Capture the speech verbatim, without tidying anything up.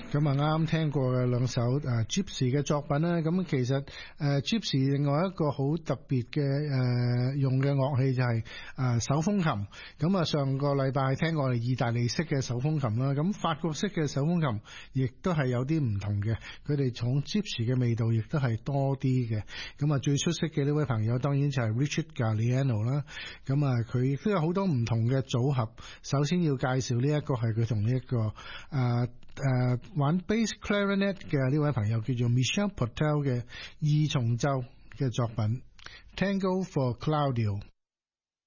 咁啊啱啱聽過嘅兩首誒、呃、Gypsy 嘅作品啦，咁其實誒、呃、Gypsy 另外一個好特別嘅誒、呃、用嘅樂器就係、是、誒、呃、手風琴。咁啊上個禮拜聽過我哋意大利式嘅手風琴啦，咁法國式嘅手風琴亦都係有啲唔同嘅，佢哋從 Gypsy 嘅味道亦都係多啲嘅。咁啊最出色嘅呢位朋友當然就係 Richard Galliano 啦。咁啊佢亦都有好多唔同嘅組合。首先要介紹呢一個係佢同呢一個誒。呃誒、uh, 玩 bass clarinet 嘅呢位朋友叫做 Michel Potel 嘅二重奏嘅作品 Tango for Claudio。